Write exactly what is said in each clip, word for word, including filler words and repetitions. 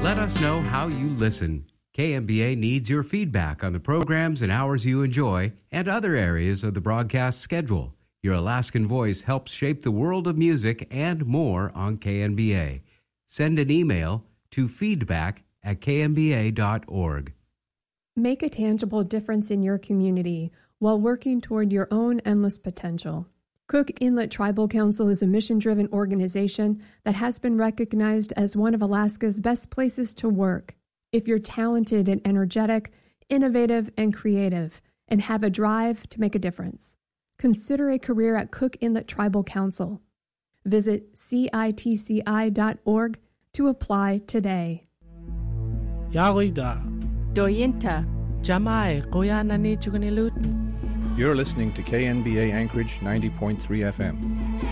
Let us know how you listen. K M B A needs your feedback on the programs and hours you enjoy and other areas of the broadcast schedule. Your Alaskan voice helps shape the world of music and more on K M B A. Send an email to feedback at k m b a dot org. Make a tangible difference in your community while working toward your own endless potential. Cook Inlet Tribal Council is a mission-driven organization that has been recognized as one of Alaska's best places to work. If you're talented and energetic, innovative and creative, and have a drive to make a difference, consider a career at Cook Inlet Tribal Council. Visit c i t c i dot org to apply today. Yarida. Doyinta. Jamai Koyana ni Chukanilut. You're listening to K N B A Anchorage ninety point three F M.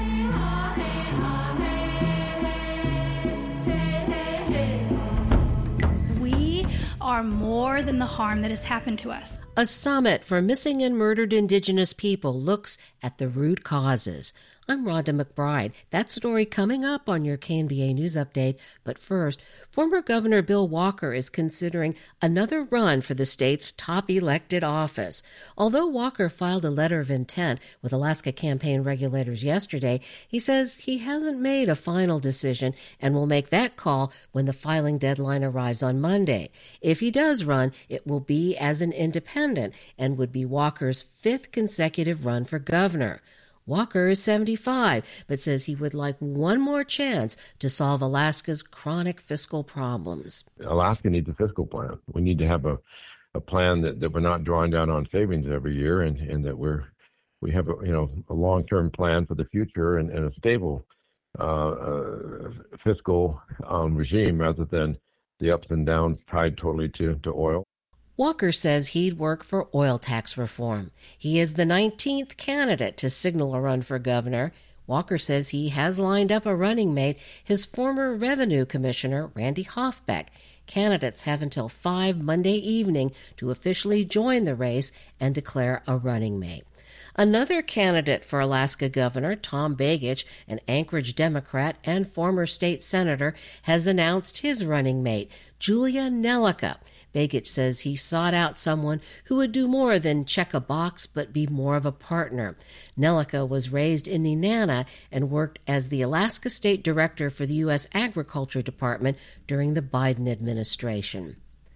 We are more than the harm that has happened to us. A summit for missing and murdered Indigenous people looks at the root causes. I'm Rhonda McBride. That story coming up on your K N B A News Update. But first, former Governor Bill Walker is considering another run for the state's top elected office. Although Walker filed a letter of intent with Alaska campaign regulators yesterday, he says he hasn't made a final decision and will make that call when the filing deadline arrives on Monday. If he does run, it will be as an independent and would be Walker's fifth consecutive run for governor. Walker is seventy-five, but says he would like one more chance to solve Alaska's chronic fiscal problems. Alaska needs a fiscal plan. We need to have a, a plan that, that we're not drawing down on savings every year, and, and that we're we have a, you know a long-term plan for the future and, and a stable uh, uh, fiscal um, regime rather than the ups and downs tied totally to, to oil. Walker says he'd work for oil tax reform. He is the nineteenth candidate to signal a run for governor. Walker says he has lined up a running mate, his former revenue commissioner, Randy Hoffbeck. Candidates have until five Monday evening to officially join the race and declare a running mate. Another candidate for Alaska Governor, Tom Begich, an Anchorage Democrat and former state senator, has announced his running mate, Julia Nelica. Begich says he sought out someone who would do more than check a box but be more of a partner. Nelica was raised in Nenana and worked as the Alaska State Director for the U S Agriculture Department during the Biden administration.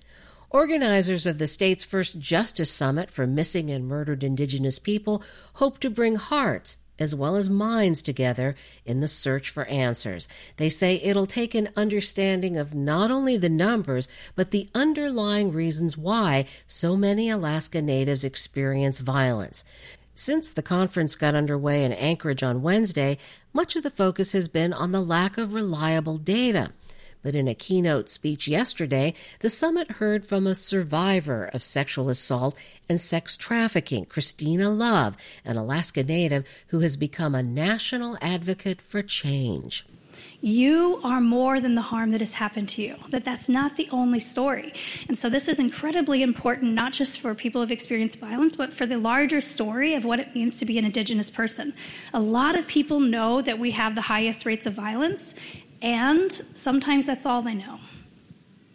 Organizers of the state's first Justice Summit for Missing and Murdered Indigenous People hope to bring hearts as well as minds together in the search for answers. They say it'll take an understanding of not only the numbers, but the underlying reasons why so many Alaska Natives experience violence. Since the conference got underway in Anchorage on Wednesday, much of the focus has been on the lack of reliable data. But in a keynote speech yesterday, the summit heard from a survivor of sexual assault and sex trafficking, Christina Love, an Alaska Native who has become a national advocate for change. You are more than the harm that has happened to you, that that's not the only story. And so this is incredibly important, not just for people who have experienced violence, but for the larger story of what it means to be an Indigenous person. A lot of people know that we have the highest rates of violence, and sometimes that's all they know.